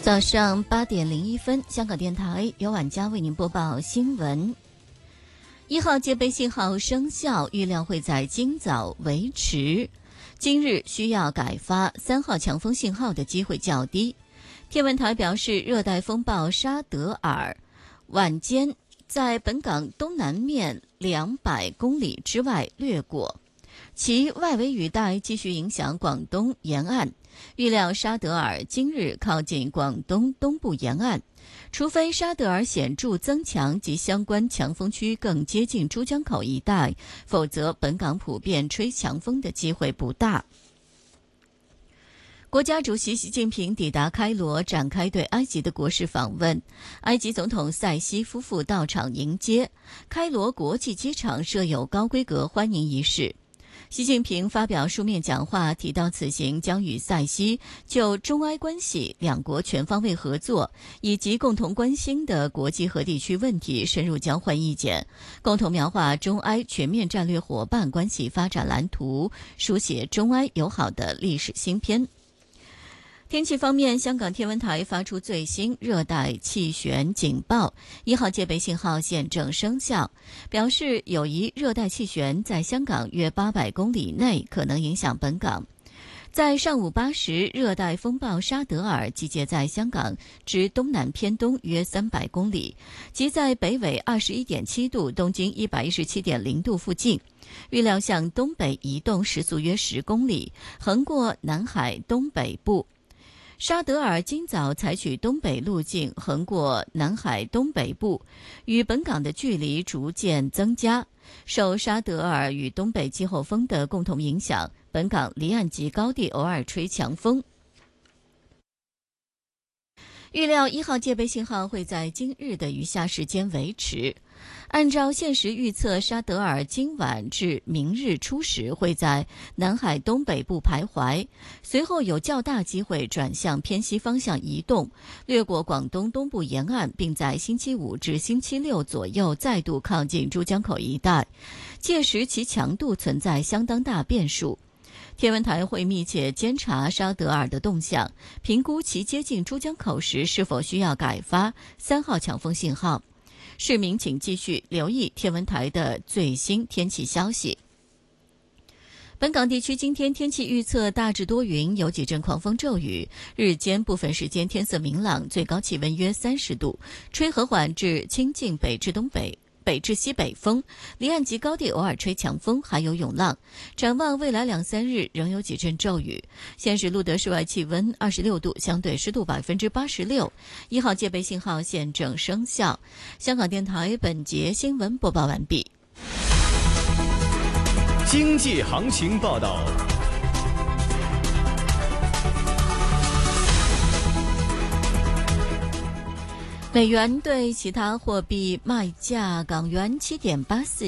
早上8:01，香港电台由晚佳为您播报新闻。1号戒备信号生效，预料会在今早维持。今日需要改发3号强风信号的机会较低。天文台表示，热带风暴沙德尔晚间在本港东南面200公里之外掠过，其外围雨带继续影响广东沿岸。预料沙德尔今日靠近广东东部沿岸，除非沙德尔显著增强及相关强风区更接近珠江口一带，否则本港普遍吹强风的机会不大。国家主席习近平抵达开罗，展开对埃及的国事访问。埃及总统塞西夫妇到场迎接，开罗国际机场设有高规格欢迎仪式。习近平发表书面讲话，提到此行将与塞西就中埃关系、两国全方位合作以及共同关心的国际和地区问题深入交换意见，共同描画中埃全面战略伙伴关系发展蓝图，书写中埃友好的历史新篇。天气方面，香港天文台发出最新热带气旋警报，1号戒备信号现正生效，表示有一热带气旋在香港约800公里内可能影响本港。在上午8时，热带风暴沙德尔集结在香港之东南偏东约300公里，即在北纬21.7度、东经117.0度附近。预料向东北移动，时速约10公里，横过南海东北部。沙德尔今早采取东北路径横过南海东北部，与本港的距离逐渐增加。受沙德尔与东北季候风的共同影响，本港离岸及高地偶尔吹强风。预料1号戒备信号会在今日的余下时间维持。按照现时预测，沙德尔今晚至明日初时会在南海东北部徘徊，随后有较大机会转向偏西方向移动，掠过广东东部沿岸，并在星期5至星期6左右再度靠近珠江口一带，届时其强度存在相当大变数。天文台会密切监察沙德尔的动向，评估其接近珠江口时是否需要改发3号强风信号。市民请继续留意天文台的最新天气消息。本港地区今天天气预测大致多云，有几阵狂风骤雨，日间部分时间天色明朗，最高气温约30度，吹和缓至清劲北至东北。北至西北风，离岸及高地偶尔吹强风，还有涌浪。展望未来2-3日仍有几阵骤雨。现时录得室外气温26度，相对湿度86%。1号戒备信号现正生效。香港电台本节新闻播报完毕。 经济行情报道。 美元对其他货币卖价：港元7.84。